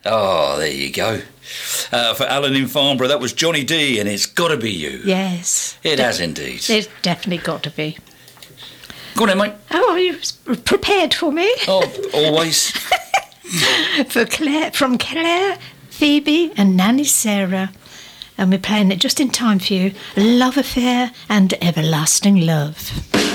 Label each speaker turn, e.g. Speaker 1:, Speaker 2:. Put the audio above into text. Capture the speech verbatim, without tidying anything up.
Speaker 1: Oh, there you go. Uh, for Alan in Farnborough, that was Johnny D, and It's Gotta Be You.
Speaker 2: Yes.
Speaker 1: It de- has indeed.
Speaker 2: It's definitely got to be.
Speaker 1: Go on then, mate.
Speaker 2: Oh, are you prepared for me?
Speaker 1: Oh, always.
Speaker 2: for Claire, from Claire, Phoebe and Nanny Sarah. And we're playing it just in time for you. Love Affair and Everlasting Love.